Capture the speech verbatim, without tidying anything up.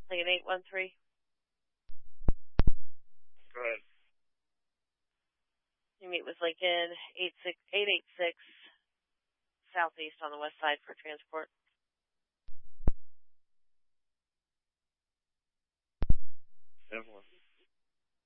Lincoln eight one three. Go ahead. You meet with Lincoln eight eight six Southeast on the west side for transport.